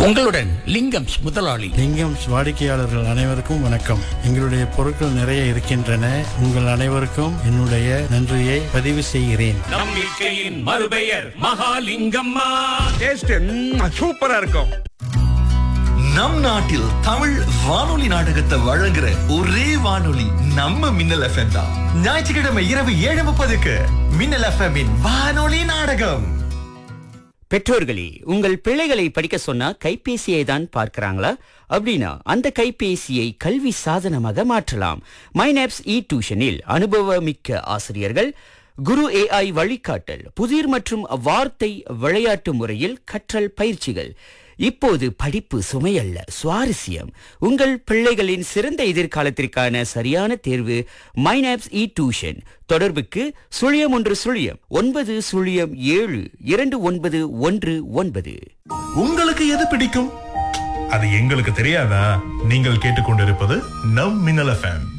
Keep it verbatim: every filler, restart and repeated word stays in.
உங்களுடன் லிங்கம் முதலாளி. லிங்கம் வாடிக்கையாளர்கள் அனைவருக்கும் வணக்கம். எங்களுடைய பொருட்கள் நிறைய இருக்கின்றன. உங்கள் அனைவருக்கும் என்னுடைய நன்றியை பதிவு செய்கிறேன். நம்பிக்கையின் மறுபெயர் மகாலிங்கம்மா. டேஸ்ட் சூப்பரா இருக்கும். நம் நாட்டில் தமிழ் வானொலி நாடகத்தை வழங்குற ஒரே வானொலி நம்ம மின்னல் எஃப்எம் தான். ஞாயிற்றுக்கிழமை இரவு ஏழு முப்பதுக்கு மின்னல் எஃப்எம் வானொலி நாடகம். பெற்றோர்களே, உங்கள் பிள்ளைகளை படிக்க சொன்னா கைபேசியை தான் பார்க்கறாங்களா? அப்படின்னா அந்த கைபேசியை கல்வி சாதனமாக மாற்றலாம். மைனாப்ஸ் இ டியூஷனில் அனுபவமிக்க ஆசிரியர்கள், குரு ஏஐ வழிகாட்டல், புதிர் மற்றும் வார்த்தை விளையாட்டு முறையில் கற்றல் பயிற்சிகள். இப்போது படிப்பு சுமையல்ல, சுவாரஸ்யம். உங்கள் பிள்ளைகளின் சிறந்த எதிர்காலத்திற்கான சரியான தேர்வு மைனாப்ஸ் இ டியூஷன். தொடர்புக்கு சுழியம் ஒன்று சுழியம் ஒன்பது சுழியம் ஏழு இரண்டு ஒன்பது ஒன்று ஒன்பது. உங்களுக்கு எது பிடிக்கும்? அது எங்களுக்கு தெரியாதா? நீங்கள் கேட்டுக்கொண்டிருப்பது நம் மின்னல் எஃப்எம்.